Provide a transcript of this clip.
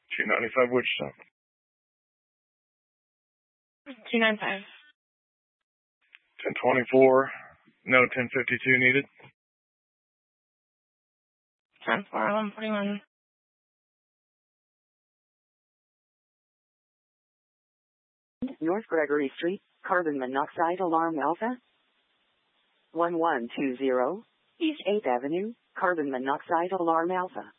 295 Wichita. 295. 1024. No 1052 needed. 10-4, 141. North Gregory Street, carbon monoxide alarm Alpha. 1120, East 8th Avenue, carbon monoxide alarm Alpha.